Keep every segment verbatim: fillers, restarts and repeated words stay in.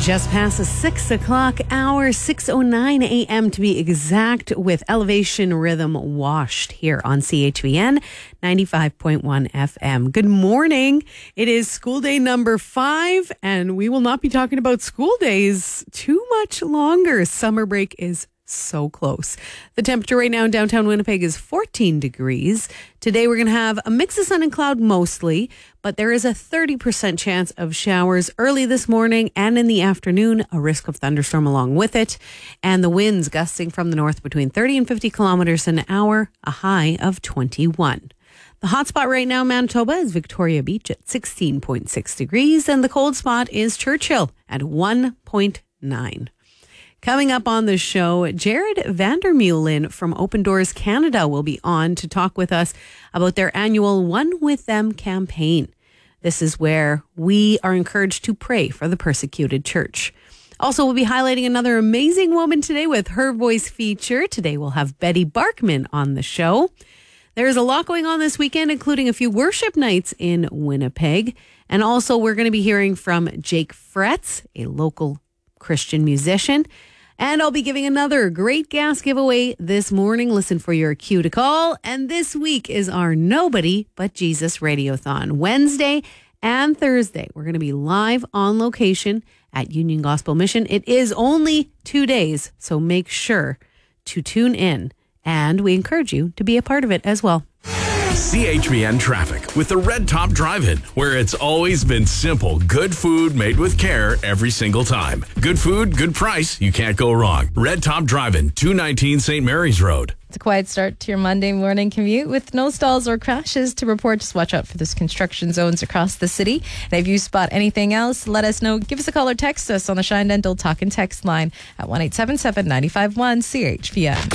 Just past the six o'clock hour, six oh nine a.m. to be exact, with Elevation Rhythm Washed here on C H V N ninety-five point one F M. Good morning. It is school day number five, and we will not be talking about school days too much longer. Summer break is so close. The temperature right now in downtown Winnipeg is fourteen degrees. Today we're going to have a mix of sun and cloud mostly, but there is a thirty percent chance of showers early this morning and in the afternoon, a risk of thunderstorm along with it, and the winds gusting from the north between thirty and fifty kilometers an hour, a high of twenty-one. The hot spot right now in Manitoba is Victoria Beach at sixteen point six degrees, and the cold spot is Churchill at one point nine. Coming up on the show, Jared Vandermeulen from Open Doors Canada will be on to talk with us about their annual One With Them campaign. This is where we are encouraged to pray for the persecuted church. Also, we'll be highlighting another amazing woman today with Her Voice feature. Today we'll have Betty Barkman on the show. There's a lot going on this weekend, including a few worship nights in Winnipeg. And also, we're going to be hearing from Jake Fretz, a local Christian musician. And I'll be giving another great gas giveaway this morning. Listen for your cue to call. And this week is our Nobody But Jesus Radiothon. Wednesday and Thursday, we're going to be live on location at Union Gospel Mission. It is only two days, so make sure to tune in. And we encourage you to be a part of it as well. C H V N traffic with the Red Top Drive-In, where it's always been simple. Good food made with care every single time. Good food, good price. You can't go wrong. Red Top Drive-In, two nineteen Saint Mary's Road. It's a quiet start to your Monday morning commute with no stalls or crashes to report. Just watch out for those construction zones across the city. And if you spot anything else, let us know. Give us a call or text us on the Shine Dental Talk and Text line at one eight seven seven, nine five one, C H V N.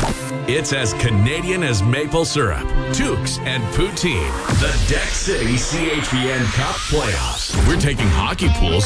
It's as Canadian as maple syrup, toques, and poutine. The Deck City C H V N Cup Playoffs. We're taking hockey pools